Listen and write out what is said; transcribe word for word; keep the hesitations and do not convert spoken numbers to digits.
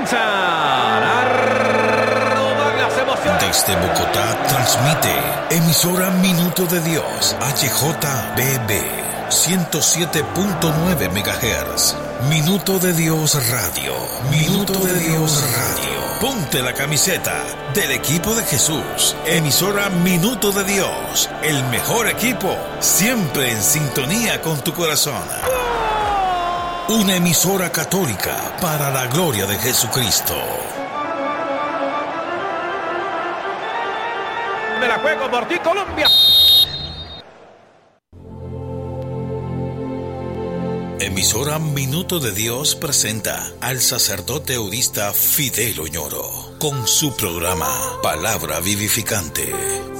comienzan a rodar las emociones. Desde Bogotá transmite emisora Minuto de Dios, H J B B, ciento siete punto nueve megahertz. Minuto de Dios Radio. Minuto de Dios Radio. Ponte la camiseta del equipo de Jesús. Emisora Minuto de Dios. El mejor equipo, siempre en sintonía con tu corazón. Una emisora católica para la gloria de Jesucristo. Me la juego por ti, Colombia. Emisora Minuto de Dios presenta al sacerdote eudista Fidel Oñoro con su programa Palabra Vivificante.